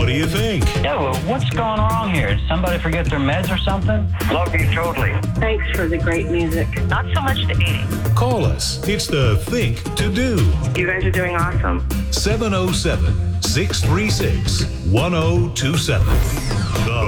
What do you think? Yeah, well, what's going wrong here? Did somebody forget their meds or something? Love you totally. Thanks for the great music. Not so much the eating. Call us. It's the Think to Do. You guys are doing awesome. 707 636 1027. The